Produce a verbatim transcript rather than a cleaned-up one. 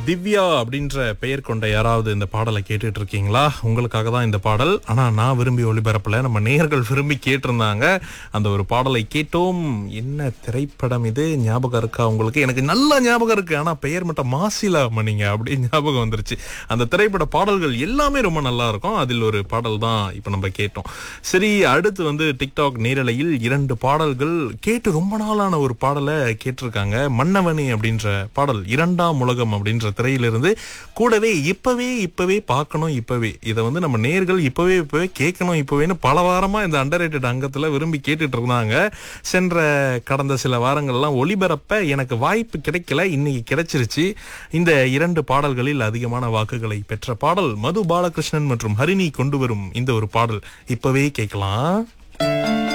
திவ்யா அப்படின்ற பெயர் கொண்ட யாராவது இந்த பாடலை கேட்டுட்டு இருக்கீங்களா? உங்களுக்காக தான் இந்த பாடல். ஆனா நான் விரும்பி ஒளிபரப்பல, நம்ம நேயர்கள் விரும்பி கேட்டிருந்தாங்க. அந்த ஒரு பாடலை கேட்டோம். என்ன திரைப்படம் இது? ஞாபகம் இருக்கா உங்களுக்கு? எனக்கு நல்ல ஞாபகம் இருக்கு, ஆனா பெயர் மட்டும் மாசிலா மணிங்க அப்படி ஞாபகம் வந்துருச்சு. அந்த திரைப்பட பாடல்கள் எல்லாமே ரொம்ப நல்லா இருக்கும். அதில் ஒரு பாடல் தான் இப்ப நம்ம கேட்டோம். சரி, அடுத்து வந்து டிக்டாக் நேரலையில் இரண்டு பாடல்கள் கேட்டு ரொம்ப நாளான ஒரு பாடலை கேட்டிருக்காங்க. மன்னவனே அப்படின்ற பாடல், இரண்டாம் உலகம் அப்படின்ற திரையிலிருந்து. கூடவே இப்பவே இப்பவே பார்க்கணும், இப்பவே இதை வந்து நம்ம நேர்கள் இப்பவே இப்பவே கேட்கணும் இப்பவேன்னு பல வாரமா இந்த அண்டர்ரேட்டட் அங்கத்துல விரும்பி கேட்டுட்டு இருந்தாங்க. சென்ற கடந்த சில வாரங்கள்லாம் ஒளிபரப்ப எனக்கு வாய்ப்பு கிடைக்கல, இன்னைக்கு கிடைச்சிருச்சு. இந்த இரண்டு பாடல்களில் அதிகமான வாக்குகளை பெற்ற பாடல் மது பாலகிருஷ்ணன் மற்றும் ஹரிணி கொண்டு வரும் இந்த ஒரு பாடல். இப்பவே கேட்கலாம்.